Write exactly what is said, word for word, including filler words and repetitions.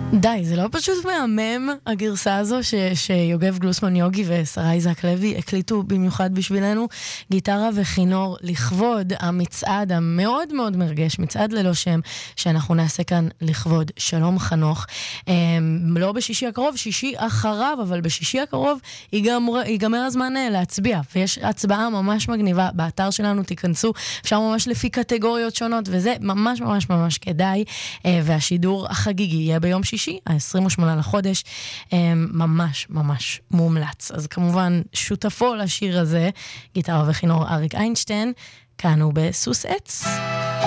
די, זה לא פשוט מהמם הגרסה הזו ש, שיוגב גלוסמן יוגי ושרה איזק לוי הקליטו במיוחד בשבילנו, גיטרה וכינור לכבוד המצעד המאוד מאוד מרגש, מצעד ללא שם, שאנחנו נעשה כאן לכבוד שלום חנוך. לא בשישי הקרוב, שישי אחריו, אבל בשישי הקרוב ייגמר, ייגמר הזמן להצביע, ויש הצבעה ממש מגניבה באתר שלנו, תיכנסו, אפשר ממש לפי קטגוריות שונות, וזה ממש ממש ממש כדאי, והשידור החגיגי יהיה ביום שישי, ה-עשרים ושמונה לחודש, ממש ממש מומלץ. אז כמובן שותפו לשיר הזה, גיטרה וכינור אריק איינשטיין, כאן הוא בסוס עץ.